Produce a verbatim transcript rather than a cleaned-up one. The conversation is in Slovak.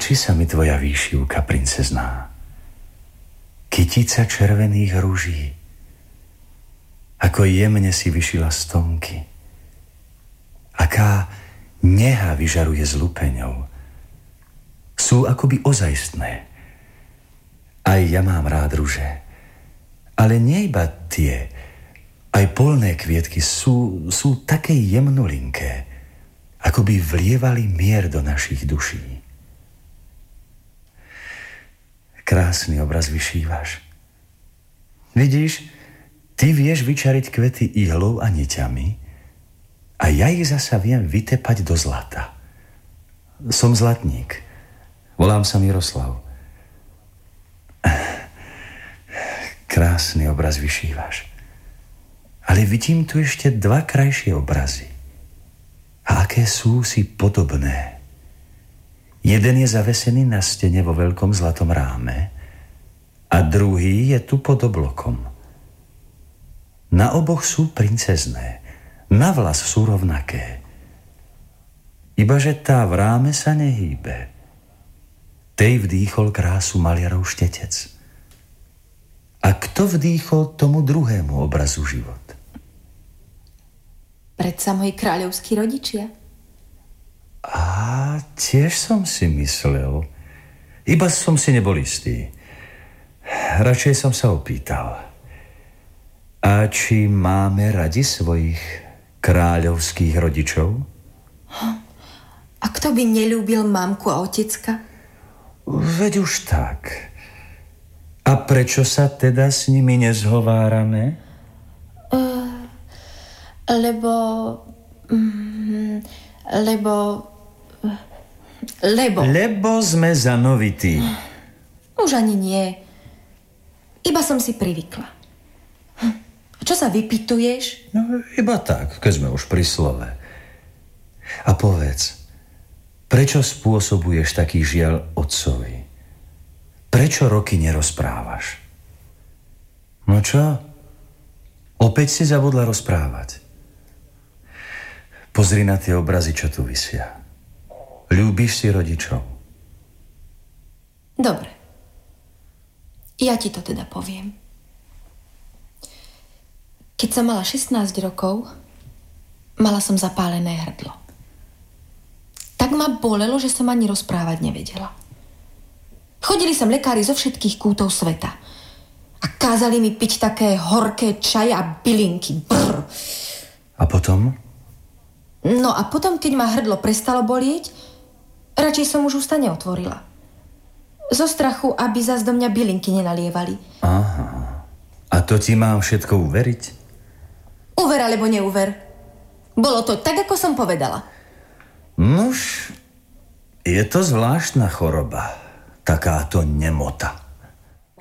Páči sa mi tvoja výšivka, princezná. Kytica červených ruží. Ako jemne si vyšila stonky. Aká neha vyžaruje z lupeňov. Sú akoby ozajstné. Aj ja mám rád ruže. Ale nie iba tie. Aj polné kvietky sú, sú také jemnulinké, ako by vlievali mier do našich duší. Krásny obraz vyšívaš. Vidíš, ty vieš vyčariť kvety ihlou a niťami a ja ich zasa viem vytepať do zlata. Som zlatník. Volám sa Miroslav. Krásny obraz vyšívaš. Ale vidím tu ešte dva krajšie obrazy. A aké sú si podobné. Jeden je zavesený na stene vo veľkom zlatom ráme a druhý je tu pod oblokom. Na oboch sú princezné, na vlas sú rovnaké. Ibaže tá v ráme sa nehýbe. Tej vdýchol krásu maliarov štetec. A kto vdýchol tomu druhému obrazu život? Predsa moji kráľovskí rodičia. A tiež som si myslel. Iba som si nebol istý. Radšej som sa opýtal. A či máme radi svojich kráľovských rodičov? A kto by neľúbil mamku a otecka? Veď už tak. A prečo sa teda s nimi nezhovárame? Uh, lebo... Mm, lebo... Lebo... Lebo sme zanovití. Už ani nie. Iba som si privykla. Čo sa vypytuješ? No, iba tak, keď sme už pri slove. A povedz, prečo spôsobuješ taký žiaľ otcovi? Prečo roky nerozprávaš? No čo? Opäť si zabudla rozprávať. Pozri na tie obrazy, čo tu visia. Ľúbiš si rodičov? Dobre. Ja ti to teda poviem. Keď som mala šestnásť rokov, mala som zapálené hrdlo. Tak ma bolelo, že som ani rozprávať nevedela. Chodili sem lekári zo všetkých kútov sveta a kázali mi piť také horké čaje a bylinky. Brr. A potom? No a potom, keď ma hrdlo prestalo bolieť, radšej som už ústa neotvorila. Zo strachu, aby zas do mňa bylinky nenalievali. Aha. A to ti mám všetko uveriť? Uver alebo neuver. Bolo to tak, ako som povedala. Nuž, je to zvláštna choroba. Takáto nemota.